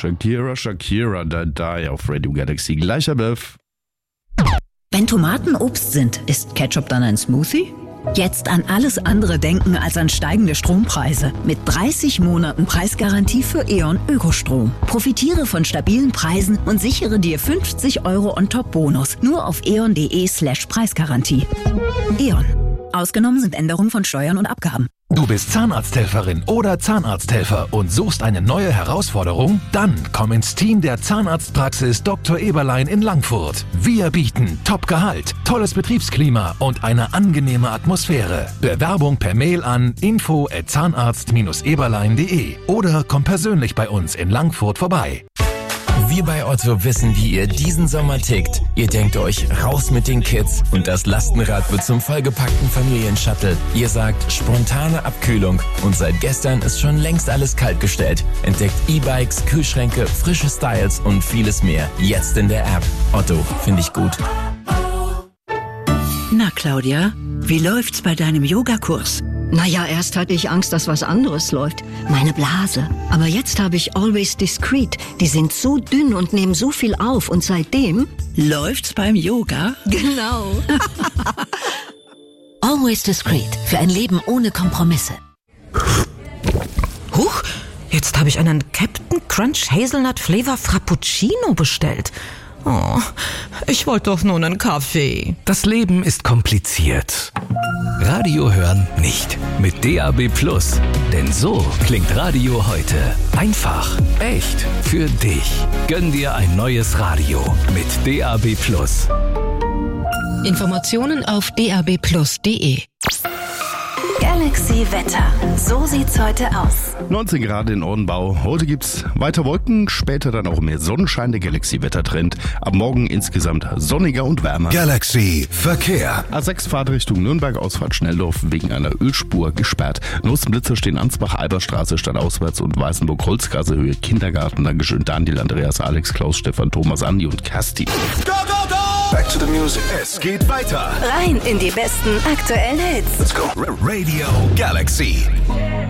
Shakira, Die auf Radio Galaxy. Gleicher Beff. Wenn Tomaten Obst sind, ist Ketchup dann ein Smoothie? Jetzt an alles andere denken als an steigende Strompreise. Mit 30 Monaten Preisgarantie für E.ON Ökostrom. Profitiere von stabilen Preisen und sichere dir 50 € on top Bonus. Nur auf eon.de/Preisgarantie. E.ON. Ausgenommen sind Änderungen von Steuern und Abgaben. Du bist Zahnarzthelferin oder Zahnarzthelfer und suchst eine neue Herausforderung? Dann komm ins Team der Zahnarztpraxis Dr. Eberlein in Langfurt. Wir bieten Top-Gehalt, tolles Betriebsklima und eine angenehme Atmosphäre. Bewerbung per Mail an info@zahnarzt-eberlein.de oder komm persönlich bei uns in Langfurt vorbei. Wir bei Otto wissen, wie ihr diesen Sommer tickt. Ihr denkt euch, raus mit den Kids und das Lastenrad wird zum vollgepackten Familienshuttle. Ihr sagt, spontane Abkühlung und seit gestern ist schon längst alles kaltgestellt. Entdeckt E-Bikes, Kühlschränke, frische Styles und vieles mehr. Jetzt in der App. Otto, finde ich gut. Na Claudia, wie läuft's bei deinem Yogakurs? Naja, erst hatte ich Angst, dass was anderes läuft. Meine Blase. Aber jetzt habe ich Always Discreet. Die sind so dünn und nehmen so viel auf. Und seitdem... Läuft's beim Yoga? Genau. Always Discreet. Für ein Leben ohne Kompromisse. Huch, jetzt habe ich einen Captain Crunch Hazelnut Flavor Frappuccino bestellt. Oh, ich wollte doch nur einen Kaffee. Das Leben ist kompliziert. Radio hören nicht. Mit DAB+. Denn so klingt Radio heute. Einfach, echt, für dich. Gönn dir ein neues Radio mit DAB+. Informationen auf dabplus.de. Galaxy Wetter. So sieht's heute aus. 19 Grad in Ornbau. Heute gibt's weiter Wolken, später dann auch mehr Sonnenschein. Der Galaxy-Wettertrend. Ab morgen insgesamt sonniger und wärmer. Galaxy Verkehr. A6 Fahrt Richtung Nürnberg, Ausfahrt Schnelldorf wegen einer Ölspur gesperrt. Nussblitzer stehen Ansbach-Alberstraße stadtauswärts und Weißenburg-Holzgasse Höhe Kindergarten. Dankeschön Daniel, Andreas, Alex, Klaus, Stefan, Thomas, Andi und Kasti. Go, go, go! Back to the music. Es geht weiter. Rein in die besten aktuellen Hits. Let's go. Radio Galaxy.